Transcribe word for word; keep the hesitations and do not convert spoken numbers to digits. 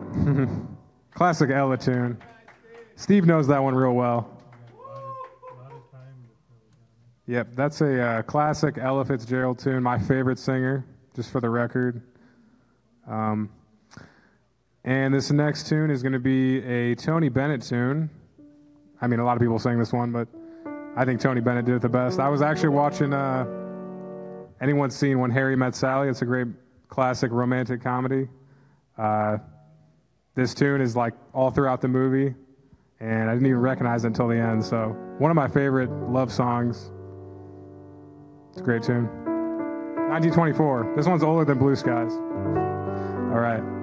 Classic Ella tune. Steve knows that one real well. Yep, that's a uh, classic Ella Fitzgerald tune. My favorite singer, just for the record. Um, and this next tune is going to be a Tony Bennett tune. I mean, a lot of people sing this one, but I think Tony Bennett did it the best. I was actually watching, uh, anyone's seen When Harry Met Sally? It's a great classic romantic comedy. Uh, this tune is like all throughout the movie, and I didn't even recognize it until the end. So one of my favorite love songs. It's a great tune. nineteen twenty-four. This one's older than Blue Skies. All right.